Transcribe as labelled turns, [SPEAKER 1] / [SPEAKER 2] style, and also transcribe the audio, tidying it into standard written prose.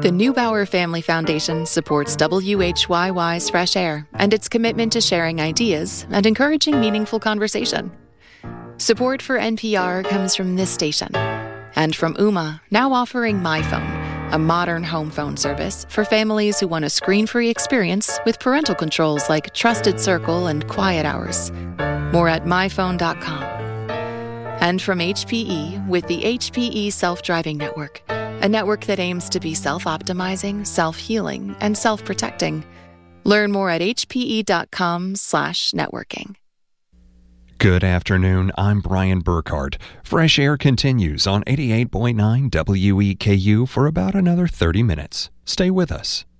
[SPEAKER 1] The Neubauer Family Foundation supports WHYY's Fresh Air and its commitment to sharing ideas and encouraging meaningful conversation. Support for NPR comes from this station and from Ooma, now offering MyPhone, a modern home phone service for families who want a screen-free experience with parental controls like Trusted Circle and Quiet Hours. More at myphone.com. And from HPE with the HPE Self-Driving Network, a network that aims to be self-optimizing, self-healing, and self-protecting. Learn more at hpe.com/networking.
[SPEAKER 2] Good afternoon, I'm Brian Burkhart. Fresh Air continues on 88.9 WEKU for about another 30 minutes. Stay with us.